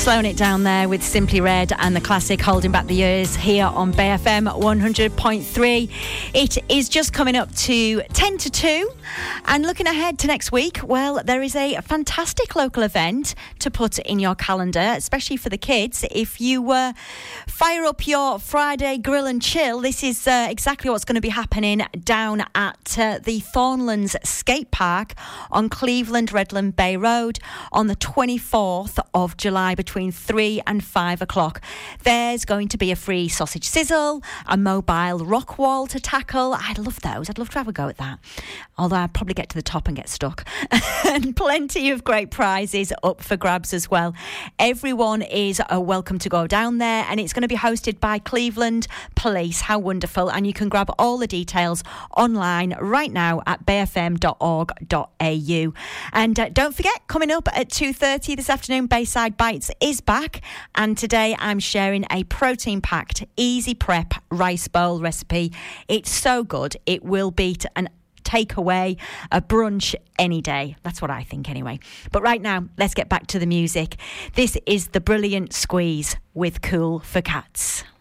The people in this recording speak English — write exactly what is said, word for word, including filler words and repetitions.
Slowing it down there with Simply Red and the classic Holding Back the Years here on Bay F M one hundred point three. It is just coming up to ten to two, and looking ahead to next week, well, there is a fantastic local event to put in your calendar, especially for the kids. If you uh, fire up your Friday grill and chill, this is uh, exactly what's going to be happening down at uh, the Thornlands Skate Park on Cleveland Redland Bay Road on the twenty-fourth of July between three and five o'clock. There's going to be a free sausage sizzle, a mobile rock wall to tackle. I'd love those. I'd love to have a go at that. Although I'd probably get to the top and get stuck. And plenty of great prizes up for grabs as well. Everyone is uh, welcome to go down there, and it's going to be hosted by Cleveland Police. How wonderful. And you can grab all the details online right now at bay f m dot org dot a u. And uh, don't forget, coming up at two thirty this afternoon, Bayside Bites is back, and today I'm sharing a protein-packed, easy prep rice bowl recipe. It's so good, it will beat an takeaway, a brunch any day. That's what I think anyway. But right now, let's get back to the music. This is The Brilliant Squeeze with Cool for Cats.